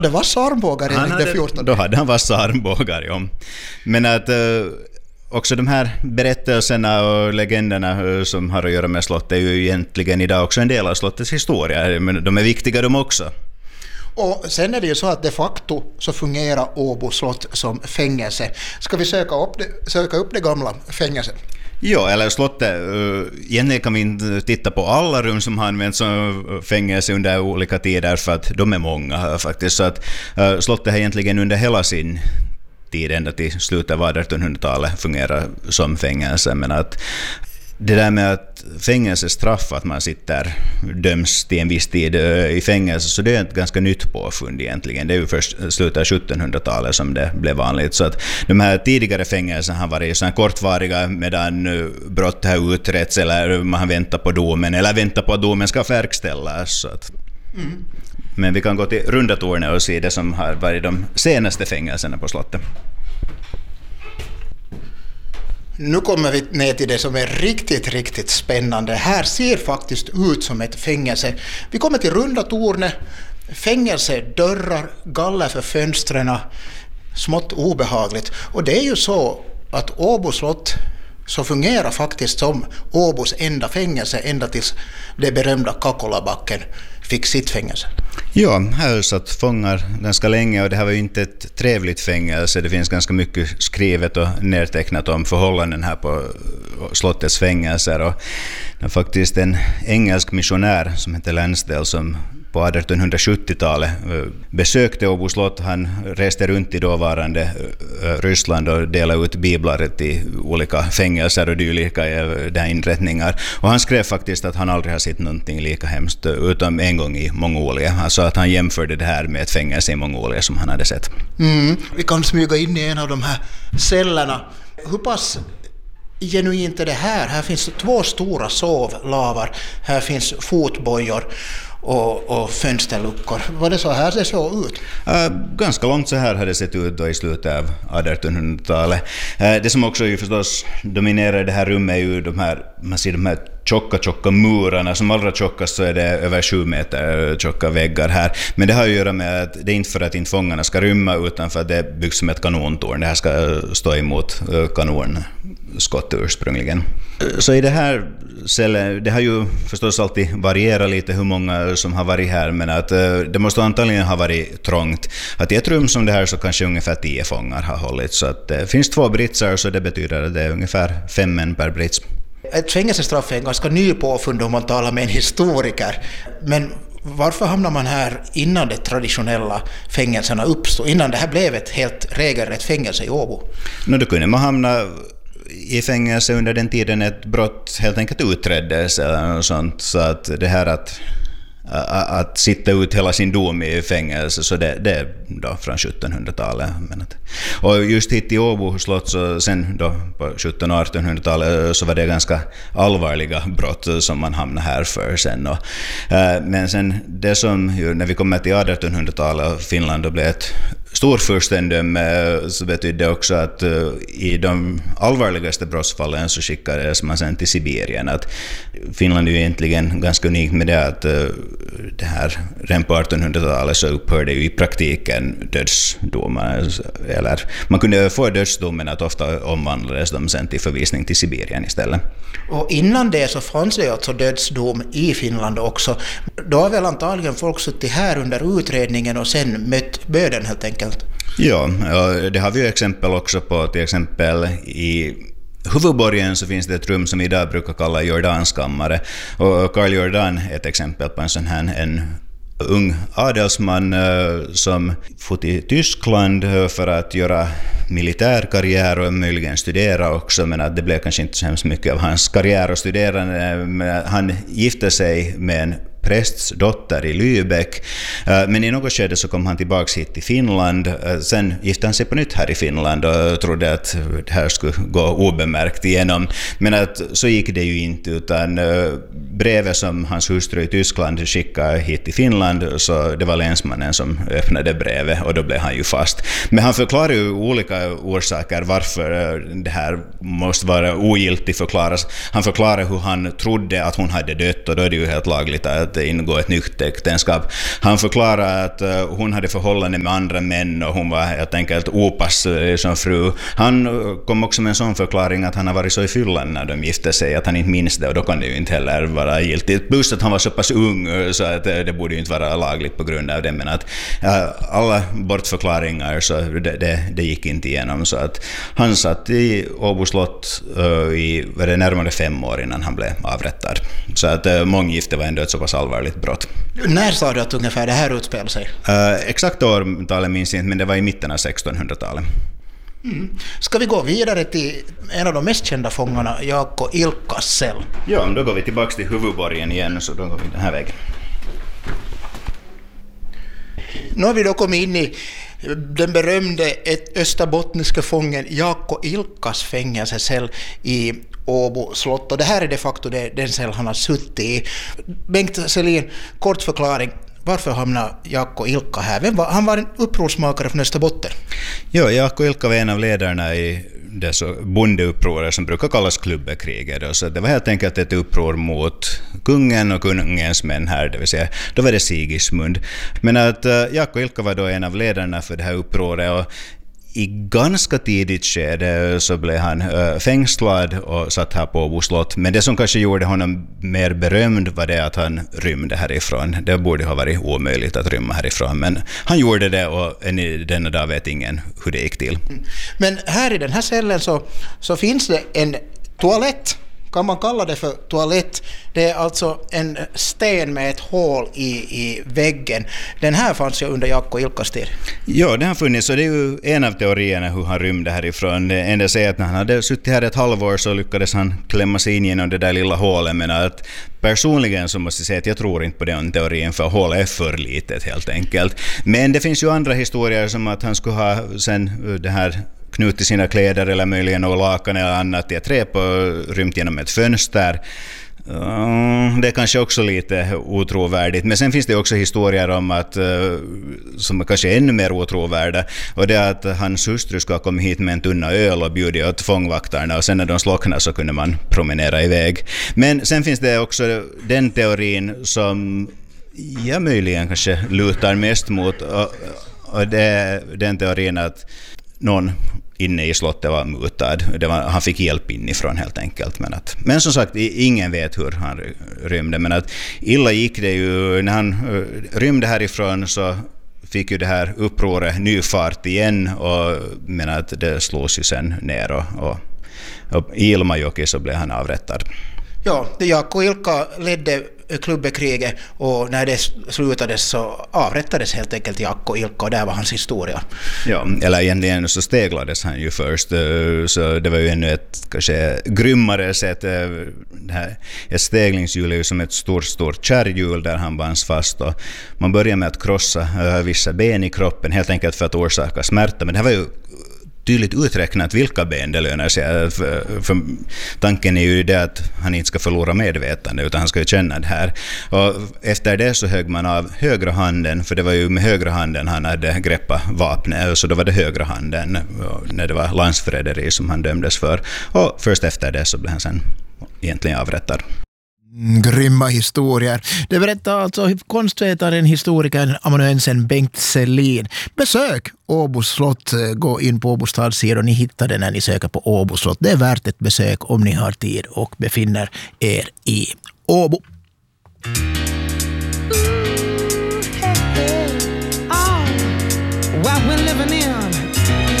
Det var armbågar enligt det 14. Då hade han vassa armbågar, ja. Men att också de här berättelserna och legenderna som har att göra med slottet är ju egentligen idag också en del av slottets historia. Men de är viktiga de också. Och sen är det ju så att de facto så fungerar Åbo slott som fängelse. Ska vi söka upp det gamla fängelset? Ja, eller slottet, egentligen kan vi inte titta på alla rum som har använts som fängelse under olika tider för att de är många faktiskt. Så att slottet har egentligen under hela sin tid ända till slutet av 1800-talet fungerar som fängelse. Men att det där med att fängelsestraff, att man sitter döms till en viss tid i fängelse, så det är ett ganska nytt påfund egentligen. Det är ju först slutet av 1700-talet som det blev vanligt. Så att de här tidigare fängelserna har varit så här kortvariga medan brott har utretts eller man har väntat på domen eller väntat på att domen ska verkställas. Så att. Men vi kan gå till Runda tornet och se det som har varit de senaste fängelserna på slottet. Nu kommer vi ner till det som är riktigt spännande. Här ser faktiskt ut som ett fängelse. Vi kommer till Runda tornet, fängelsedörrar, galler för fönstren, smått obehagligt. Och det är ju så att Åbo slott så fungerar faktiskt som Åbos enda fängelse ända tills det berömda Kakolabacken fick sitt fängelse. Ja, här satt fångar ganska länge och det här var ju inte ett trevligt fängelse. Det finns ganska mycket skrivet och nedtecknat om förhållanden här på slottets fängelser. Och det var faktiskt en engelsk missionär som heter Lansdale som på 1870-talet besökte Åbo slott. Han reste runt i dåvarande Ryssland och delade ut biblar till olika fängelser och dylika inrättningar. Och han skrev faktiskt att han aldrig har sett någonting lika hemskt utom en gång i Mongolia. Alltså att han jämförde det här med ett fängelse i Mongolia som han hade sett. Vi kan smyga in i en av de här cellerna. Hur pass genuint är det här? Här finns 2 stora sovlavar. Här finns fotbojor och fönsterluckor. Var det så här det såg ut? Ganska långt så här hade det sett ut då i slutet av 1800-talet. Det som också ju förstås dominerar det här rummet är ju man ser de här tjocka murarna. Som allra tjockast så är det över 7 meter tjocka väggar här. Men det har ju att göra med att det är inte för att inte fångarna ska rymma utan för att det byggs som ett kanontorn. Det här ska stå emot kanonskott ursprungligen. Så i det här cellen, det har ju förstås alltid varierat lite hur många som har varit här, men att det måste antagligen ha varit trångt. Att i ett rum som det här så kanske ungefär 10 fångar har hållit. Så att det finns 2 britsar så det betyder att det är ungefär 5 män per brits. Ett fängelsestraff är en ganska ny påfund om man talar med en historiker. Men varför hamnar man här innan de traditionella fängelserna uppstod? Innan det här blev ett helt regelrätt fängelse i Åbo? Då kunde man hamna i fängelse under den tiden ett brott helt enkelt utreddes eller något sånt. Så att det här att sitta ut hela sin dom i fängelse, så det är då från 1700-talet. Och just hit i Åbo slott så sen då på 1700- och 1800-talet så var det ganska allvarliga brott som man hamnade här för sen. Men sen det som när vi kommer till 1800-talet och Finland då blev ett storfurstendöme, så betydde också att i de allvarligaste brottsfallen så skickades man sen till Sibirien. Att Finland är ju egentligen ganska unikt med det att det här redan på 1800-talet så upphörde ju i praktiken dödsdomar. Eller man kunde få dödsdomen att ofta omvandlades de sen till förvisning till Sibirien istället. Och innan det så fanns det alltså dödsdom i Finland också. Då har väl antagligen folk suttit här under utredningen och sen mött böden helt enkelt. Ja, det har vi ju exempel också på. Till exempel i huvudborgen så finns det ett rum som idag brukar kalla Jordanskammare. Och Karl Jordan är ett exempel på en sån här en ung adelsman som fått i Tyskland för att göra militärkarriär och möjligen studera också, men att det blev kanske inte så hemskt mycket av hans karriär och studerande. Han gifte sig med en prästs dotter i Lübeck, men i något skede så kom han tillbaks hit till Finland. Sen gifte han sig på nytt här i Finland och trodde att det här skulle gå obemärkt igenom, men att så gick det ju inte, utan brevet som hans hustru i Tyskland skickade hit till Finland, så det var länsmannen som öppnade brevet och då blev han ju fast. Men han förklarar ju olika orsaker varför det här måste vara ogiltigt förklaras. Han förklarar hur han trodde att hon hade dött, och då är det ju helt lagligt att att ingå ett nytt äktenskap. Han förklarar att hon hade förhållande med andra män och hon var helt enkelt opass som fru. Han kom också med en sån förklaring att han har varit så i fyllan när de gifte sig att han inte minns det, och då kan det ju inte heller vara giltigt. Plus att han var så pass ung så att det borde ju inte vara lagligt på grund av det, men att alla bortförklaringar så det gick inte igenom, så att han satt i Åbo slott i närmare 5 år innan han blev avrättad. Så att månggifte var ändå ett så pass allvarligt brott. När sa du att ungefär det här utspelade sig? Exakt årtalet minns jag inte, men det var i mitten av 1600-talet. Ska vi gå vidare till en av de mest kända fångarna, Jaakko Ilkkas cell? Ja, då går vi tillbaka till huvudborgen igen, så då går vi den här vägen. Nu har vi då kommit in i den berömde österbottniska fången Jaakko Ilkkas fängelsecell i Åbo slott, och det här är de facto den cell han har suttit i. Bengt Selin, kort förklaring. Varför hamnar Jaakko Ilkka här? Han var en upprorsmakare från Österbotten. Ja, Jaakko Ilkka var en av ledarna i det så bondeupproret som brukar kallas klubbekriget. Så det var helt enkelt ett uppror mot kungen och kungens män här, det vill säga då var det Sigismund. Men att Jaakko Ilkka var då en av ledarna för det här upproret, och i ganska tidigt skede så blev han fängslad och satt här på Åbo slott. Men det som kanske gjorde honom mer berömd var det att han rymde härifrån. Det borde ha varit omöjligt att rymma härifrån, men han gjorde det, och än i denna dag vet ingen hur det gick till. Men här i den här cellen så finns det en toalett. Kan man kalla det för toalett? Det är alltså en sten med ett hål i väggen. Den här fanns ju under Jaakko Ilkkas tid. Ja, det har funnits, och det är ju en av teorierna hur han rymde härifrån. Det enda säger att när han hade suttit här ett halvår så lyckades han klämma sig in genom det där lilla hålet, men att personligen så måste jag säga att jag tror inte på den teorin, för hålet är för litet helt enkelt. Men det finns ju andra historier som att han skulle ha sen det här knutit sina kläder eller möjligen och lakan eller annat i ett rep och rymt genom ett fönster. Det är kanske också lite otrovärdigt. Men sen finns det också historier om att som är kanske ännu mer otrovärda, och det är att hans hustru ska komma hit med en tunna öl och bjuda åt fångvaktarna, och sen när de slocknar så kunde man promenera iväg. Men sen finns det också den teorin som jag möjligen kanske lutar mest mot, och det är den teorin att någon inne i slottet var mutad. Han fick hjälp inifrån helt enkelt. Men som sagt, ingen vet hur han rymde. Men att illa gick det ju. När han rymde härifrån så fick ju det här upproret ny fart igen. Men att det slås ju sen ner. Och i Ilmajoki så blev han avrättad. Ja, Jaakko Ilkka ledde klubbekriget, och när det slutades så avrättades helt enkelt Jaakko Ilkka, och där var hans historia. Ja, eller egentligen så steglades han ju först, så det var ju ännu ett kanske grymmare sätt. Det här, ett steglingshjul är ju som ett stort kärrhjul där han bands fast, och man börjar med att krossa vissa ben i kroppen helt enkelt för att orsaka smärta, men det här var ju tydligt uträknat vilka ben det lönar sig. För tanken är ju det att han inte ska förlora medvetande, utan han ska ju känna det här. Och efter det så högg man av högra handen, för det var ju med högra handen han hade greppat vapnet, så då var det högra handen när det var landsförräderi som han dömdes för. Och först efter det så blev han sen egentligen avrättad. Grymma historier. Det berättar alltså konstvetaren, historikern, amanuensen Bengt Selin. Besök Åbo slott. Gå in på Åbo stadssida och ni hittar det när ni söker på Åbo slott. Det är värt ett besök om ni har tid och befinner er i Åbo.